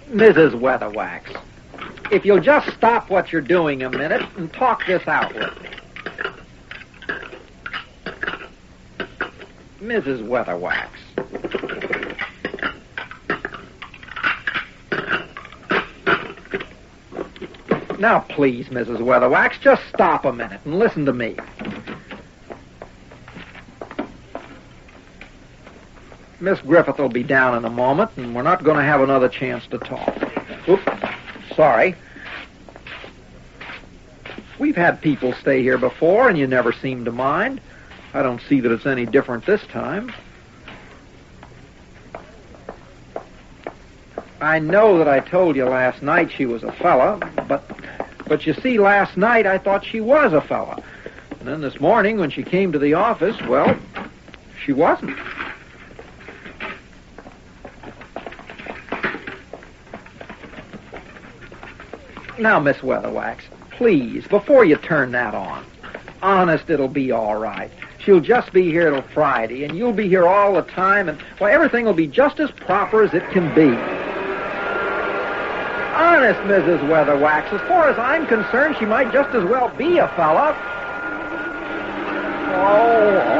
Mrs. Weatherwax, if you'll just stop what you're doing a minute and talk this out with me. Mrs. Weatherwax. Now, please, Mrs. Weatherwax, just stop a minute and listen to me. Miss Griffith will be down in a moment, and we're not going to have another chance to talk. Oops, sorry. We've had people stay here before, and you never seem to mind. I don't see that it's any different this time. I know that I told you last night she was a fella, but you see, last night I thought she was a fella. And then this morning, when she came to the office, well, she wasn't. Now, Miss Weatherwax, please, before you turn that on, honest, it'll be all right. She'll just be here till Friday, and you'll be here all the time, and, well, everything will be just as proper as it can be. Honest, Mrs. Weatherwax, as far as I'm concerned, she might just as well be a fella. Oh,